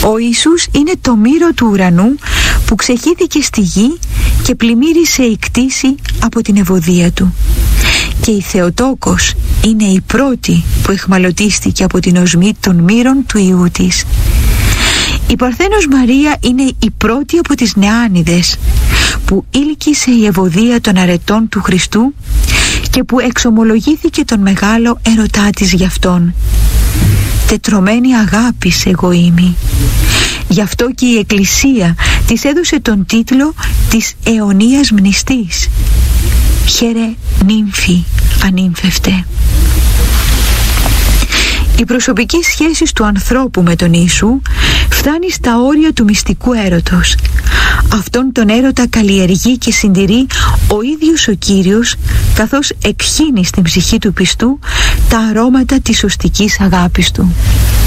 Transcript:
Ο Ιησούς είναι το μύρο του ουρανού που ξεχύθηκε στη γη και πλημμύρισε η κτήση από την ευωδία του. Και η Θεοτόκος είναι η πρώτη που εχμαλωτίστηκε από την οσμή των μύρων του Υιού της. Η Παρθένος Μαρία είναι η πρώτη από τις νεάνιδες που ήλκησε η ευωδία των αρετών του Χριστού και που εξομολογήθηκε τον μεγάλο ερωτά της γι' αυτόν. Τετρωμένη αγάπης εγώ είμαι. Γι' αυτό και η Εκκλησία της έδωσε τον τίτλο της αιωνίας μνηστής. Χαίρε νύμφη ανύμφευτε. Η προσωπική σχέση του ανθρώπου με τον Ιησού φτάνει στα όρια του μυστικού έρωτος. Αυτόν τον έρωτα καλλιεργεί και συντηρεί ο ίδιος ο Κύριος, καθώς εκχύνει στην ψυχή του πιστού τα αρώματα της οστικής αγάπης του.